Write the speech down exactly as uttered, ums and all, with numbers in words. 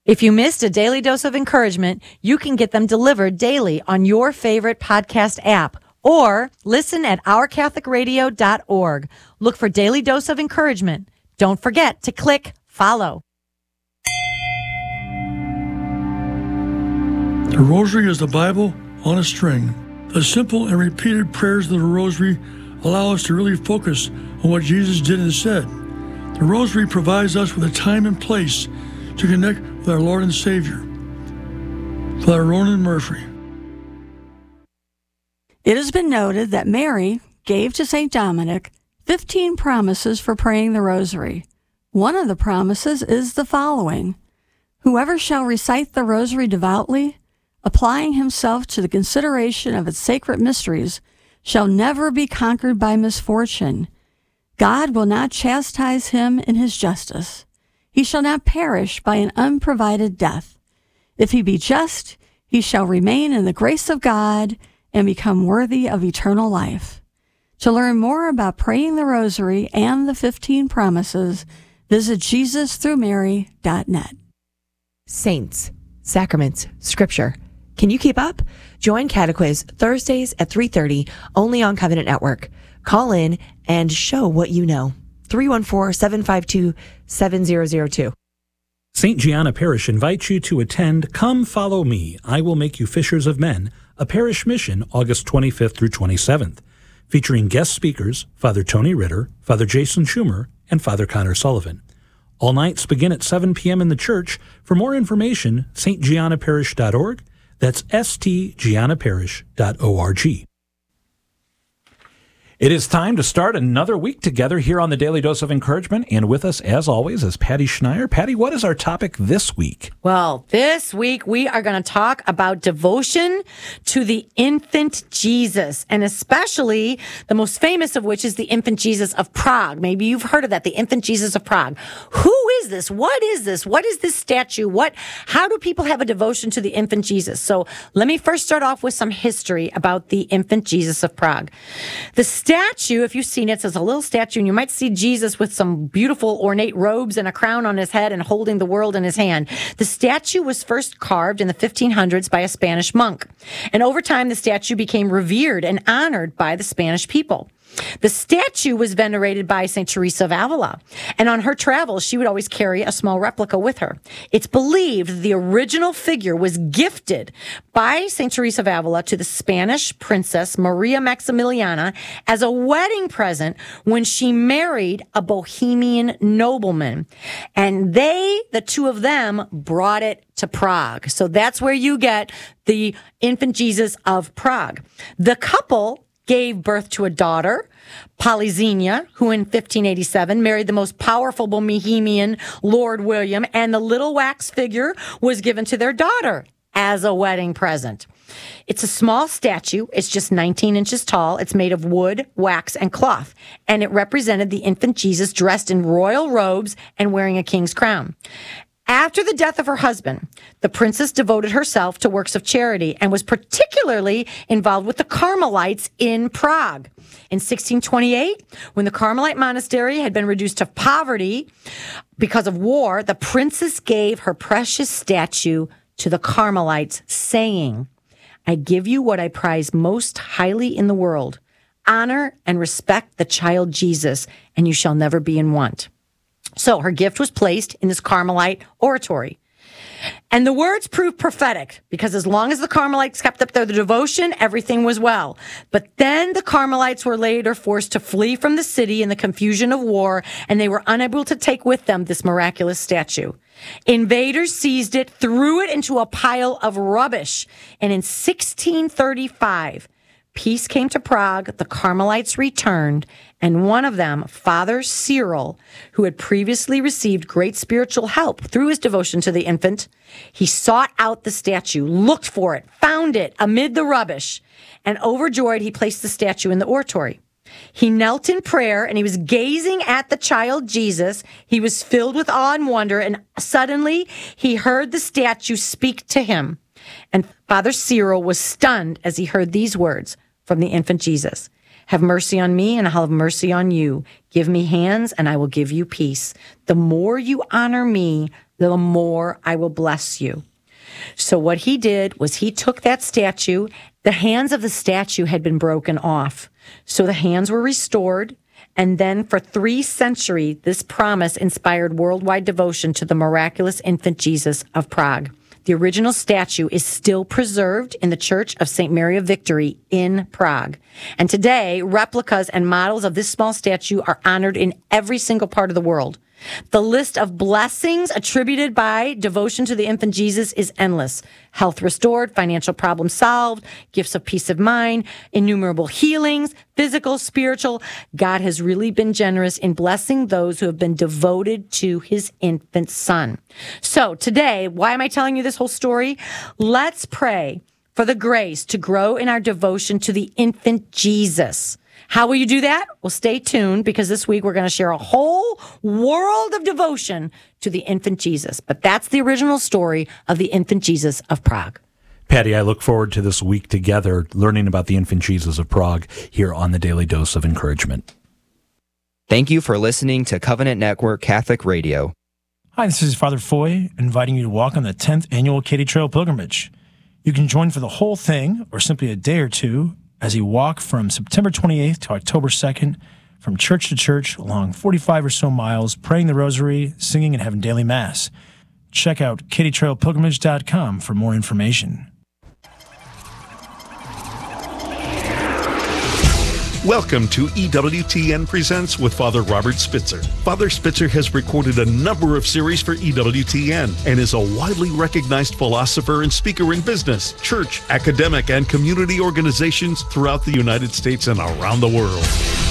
If you missed a daily dose of encouragement, you can get them delivered daily on your favorite podcast app or listen at our catholic radio dot org. Look for Daily Dose of Encouragement. Don't forget to click follow. The Rosary is the Bible on a string. The simple and repeated prayers of the Rosary allow us to really focus on what Jesus did and said. The Rosary provides us with a time and place to connect with our Lord and Savior. Father Ronan Murphy. It has been noted that Mary gave to Saint Dominic fifteen promises for praying the Rosary. One of the promises is the following: whoever shall recite the Rosary devoutly, applying himself to the consideration of its sacred mysteries, shall never be conquered by misfortune. God will not chastise him in his justice. He shall not perish by an unprovided death. If he be just, he shall remain in the grace of God and become worthy of eternal life. To learn more about praying the Rosary and the fifteen promises, visit Jesus through Mary dot net. Saints, sacraments, scripture. Can you keep up? Join Catequiz Thursdays at three thirty, only on Covenant Network. Call in and show what you know. three one four, seven five two, seven zero zero two. Saint Gianna Parish invites you to attend Come Follow Me, I Will Make You Fishers of Men, a parish mission August twenty-fifth through twenty-seventh, featuring guest speakers Father Tony Ritter, Father Jason Schumer, and Father Connor Sullivan. All nights begin at seven p.m. in the church. For more information, s t gianna parish dot org. That's s t gianna parish dot org. It is time to start another week together here on the Daily Dose of Encouragement. And with us, as always, is Patty Schneier. Patty, what is our topic this week? Well, this week we are going to talk about devotion to the infant Jesus, and especially the most famous of which is the infant Jesus of Prague. Maybe you've heard of that, the infant Jesus of Prague. Who is this? What is this? What is this statue? What? How do people have a devotion to the infant Jesus? So let me first start off with some history about the infant Jesus of Prague. The statue, if you've seen it, says a little statue, and you might see Jesus with some beautiful ornate robes and a crown on his head and holding the world in his hand. The statue was first carved in the fifteen hundreds by a Spanish monk. And over time, the statue became revered and honored by the Spanish people. The statue was venerated by Saint Teresa of Avila, and on her travels, she would always carry a small replica with her. It's believed that the original figure was gifted by Saint Teresa of Avila to the Spanish princess Maria Maximiliana as a wedding present when she married a Bohemian nobleman. And they, the two of them, brought it to Prague. So that's where you get the infant Jesus of Prague. The couple gave birth to a daughter, Polyxena, who in fifteen eighty-seven married the most powerful Bohemian, Lord William, and the little wax figure was given to their daughter as a wedding present. It's a small statue. It's just nineteen inches tall. It's made of wood, wax, and cloth, and it represented the infant Jesus dressed in royal robes and wearing a king's crown. After the death of her husband, the princess devoted herself to works of charity and was particularly involved with the Carmelites in Prague. In sixteen twenty-eight, when the Carmelite monastery had been reduced to poverty because of war, the princess gave her precious statue to the Carmelites, saying, "I give you what I prize most highly in the world. Honor and respect the child Jesus, and you shall never be in want." So her gift was placed in this Carmelite oratory. And the words proved prophetic, because as long as the Carmelites kept up their devotion, everything was well. But then the Carmelites were later forced to flee from the city in the confusion of war, and they were unable to take with them this miraculous statue. Invaders seized it, threw it into a pile of rubbish, and in sixteen thirty-five, peace came to Prague, the Carmelites returned, and one of them, Father Cyril, who had previously received great spiritual help through his devotion to the infant, he sought out the statue, looked for it, found it amid the rubbish, and overjoyed, he placed the statue in the oratory. He knelt in prayer, and he was gazing at the child Jesus. He was filled with awe and wonder, and suddenly he heard the statue speak to him. And Father Cyril was stunned as he heard these words from the infant Jesus: "Have mercy on me, and I'll have mercy on you. Give me hands, and I will give you peace. The more you honor me, the more I will bless you. So what he did was he took that statue. The hands of the statue had been broken off. So the hands were restored. And then for three centuries, this promise inspired worldwide devotion to the miraculous infant Jesus of Prague. The original statue is still preserved in the Church of Saint Mary of Victory in Prague. And today, replicas and models of this small statue are honored in every single part of the world. The list of blessings attributed by devotion to the infant Jesus is endless. Health restored, financial problems solved, gifts of peace of mind, innumerable healings, physical, spiritual. God has really been generous in blessing those who have been devoted to his infant son. So today, why am I telling you this whole story? Let's pray for the grace to grow in our devotion to the infant Jesus. How will you do that? Well, stay tuned, because this week we're going to share a whole world of devotion to the infant Jesus. But that's the original story of the infant Jesus of Prague. Patty, I look forward to this week together learning about the infant Jesus of Prague here on the Daily Dose of Encouragement. Thank you for listening to Covenant Network Catholic Radio. Hi, this is Father Foy, inviting you to walk on the tenth Annual Katy Trail Pilgrimage. You can join for the whole thing, or simply a day or two, as you walk from September twenty-eighth to October second, from church to church, along forty-five or so miles, praying the rosary, singing, and having daily mass. Check out katy trail pilgrimage dot com for more information. Welcome to E W T N Presents with Father Robert Spitzer. Father Spitzer has recorded a number of series for E W T N and is a widely recognized philosopher and speaker in business, church, academic, and community organizations throughout the United States and around the world.